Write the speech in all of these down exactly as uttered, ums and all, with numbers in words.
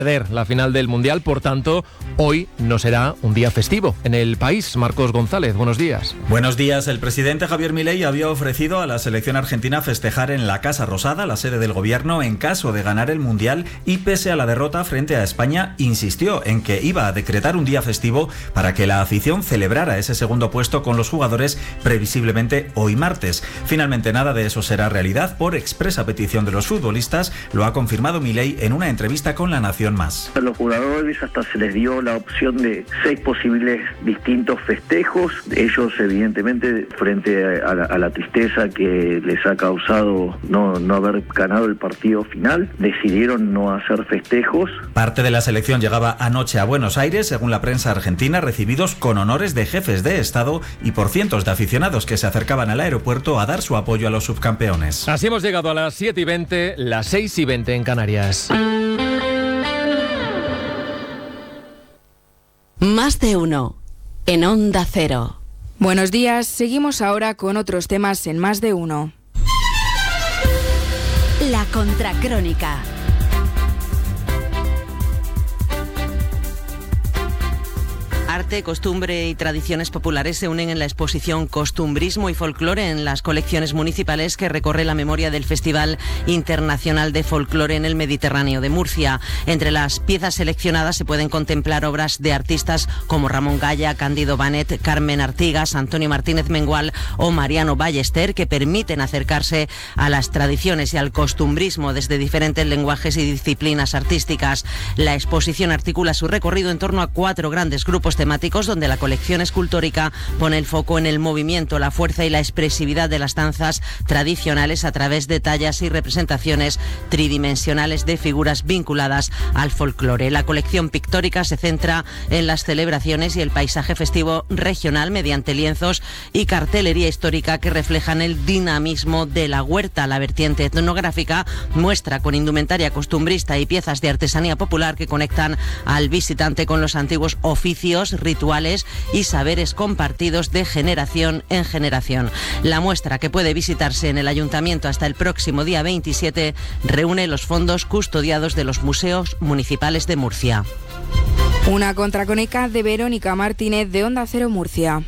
La final del Mundial, por tanto, hoy no será un día festivo en el país. Marcos González, buenos días. Buenos días. El presidente Javier Milei había ofrecido a la selección argentina festejar en la Casa Rosada, la sede del gobierno, en caso de ganar el Mundial, y pese a la derrota frente a España, insistió en que iba a decretar un día festivo para que la afición celebrara ese segundo puesto con los jugadores previsiblemente hoy martes. Finalmente nada de eso será realidad por expresa petición de los futbolistas, lo ha confirmado Milei en una entrevista con La Nación Más. A los jugadores hasta se les dio la opción de seis posibles distintos festejos. Ellos, evidentemente, frente a la, a la tristeza que les ha causado no, no haber ganado el partido final, decidieron no hacer festejos. Parte de la selección llegaba anoche a Buenos Aires, según la prensa argentina, recibidos con honores de jefes de Estado y por cientos de aficionados que se acercaban al aeropuerto a dar su apoyo a los subcampeones. Así hemos llegado a las siete y veinte, las seis y veinte en Canarias. Más de uno, en Onda Cero. Buenos días, seguimos ahora con otros temas en Más de uno. La Contracrónica. Arte, costumbre y tradiciones populares se unen en la exposición Costumbrismo y Folclore en las colecciones municipales que recorre la memoria del Festival Internacional de Folclore en el Mediterráneo de Murcia. Entre las piezas seleccionadas se pueden contemplar obras de artistas como Ramón Gaya, Cándido Banet, Carmen Artigas, Antonio Martínez Mengual o Mariano Ballester, que permiten acercarse a las tradiciones y al costumbrismo desde diferentes lenguajes y disciplinas artísticas. La exposición articula su recorrido en torno a cuatro grandes grupos temáticos, donde la colección escultórica pone el foco en el movimiento, la fuerza y la expresividad de las danzas tradicionales a través de tallas y representaciones tridimensionales de figuras vinculadas al folclore. La colección pictórica se centra en las celebraciones y el paisaje festivo regional mediante lienzos y cartelería histórica que reflejan el dinamismo de la huerta. La vertiente etnográfica muestra con indumentaria costumbrista y piezas de artesanía popular que conectan al visitante con los antiguos oficios, rituales y saberes compartidos de generación en generación. La muestra, que puede visitarse en el Ayuntamiento hasta el próximo día veintisiete, reúne los fondos custodiados de los museos municipales de Murcia. Una contracrónica de Verónica Martínez, de Onda Cero Murcia.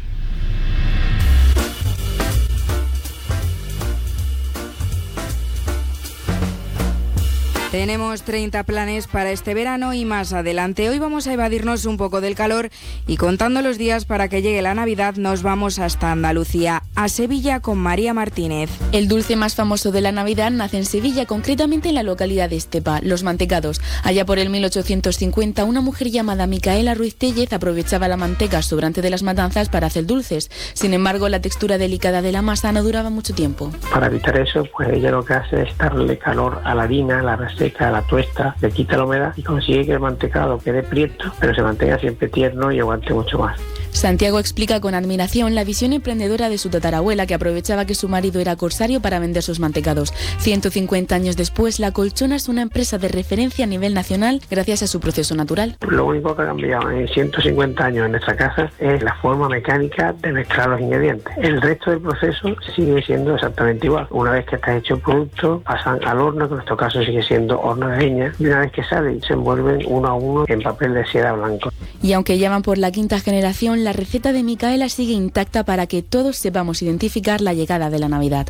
Tenemos treinta planes para este verano y más adelante. Hoy vamos a evadirnos un poco del calor y, contando los días para que llegue la Navidad, nos vamos hasta Andalucía, a Sevilla, con María Martínez. El dulce más famoso de la Navidad nace en Sevilla, concretamente en la localidad de Estepa, Los Mantecados. Allá por el mil ochocientos cincuenta, una mujer llamada Micaela Ruiz Tellez aprovechaba la manteca sobrante de las matanzas para hacer dulces. Sin embargo, la textura delicada de la masa no duraba mucho tiempo. Para evitar eso, pues ella lo que hace es darle calor a la harina, la reseca, la tuesta, le quita la humedad y consigue que el mantecado quede prieto, pero se mantenga siempre tierno y aguante mucho más. Santiago explica con admiración la visión emprendedora de su tatarabuela, que aprovechaba que su marido era corsario para vender sus mantecados. ciento cincuenta años después, La Colchona es una empresa de referencia a nivel nacional gracias a su proceso natural. Lo único que ha cambiado en ciento cincuenta años en nuestra casa es la forma mecánica de mezclar los ingredientes. El resto del proceso sigue siendo exactamente igual. Una vez que está hecho el producto, pasan al horno, que en nuestro caso sigue siendo horno de leña, y una vez que sale, se envuelven uno a uno en papel de seda blanco. Y aunque ya van por la quinta generación, la receta de Micaela sigue intacta para que todos sepamos identificar la llegada de la Navidad.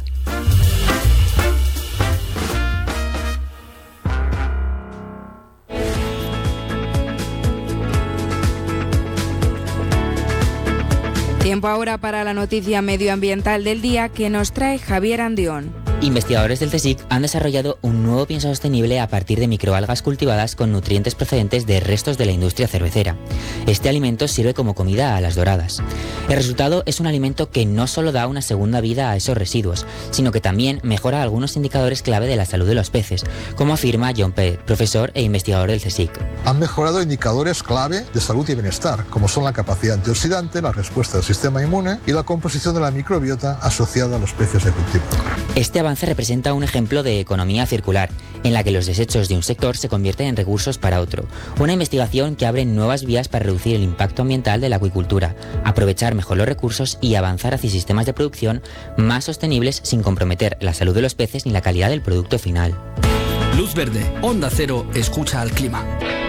Tiempo ahora para la noticia medioambiental del día, que nos trae Javier Andión. Investigadores del CSIC han desarrollado un nuevo pienso sostenible a partir de microalgas cultivadas con nutrientes procedentes de restos de la industria cervecera. Este alimento sirve como comida a las doradas. El resultado es un alimento que no solo da una segunda vida a esos residuos, sino que también mejora algunos indicadores clave de la salud de los peces, como afirma John Pérez, profesor e investigador del CSIC. Han mejorado indicadores clave de salud y bienestar, como son la capacidad antioxidante, la respuesta del sistema inmune y la composición de la microbiota asociada a los peces de cultivo. Este avance representa un ejemplo de economía circular, en la que los desechos de un sector se convierten en recursos para otro. Una investigación que abre nuevas vías para reducir el impacto ambiental de la acuicultura, aprovechar mejor los recursos y avanzar hacia sistemas de producción más sostenibles sin comprometer la salud de los peces ni la calidad del producto final. Luz Verde, Onda Cero, escucha al clima.